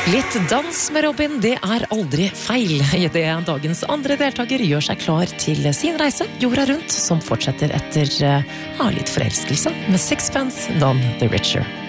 Litt dans med Robin, det aldri feil. I det dagens andre deltaker gjør seg klar til sin reise jorda rundt, som fortsetter etter litt forelskelse med Sixpence None the Richer.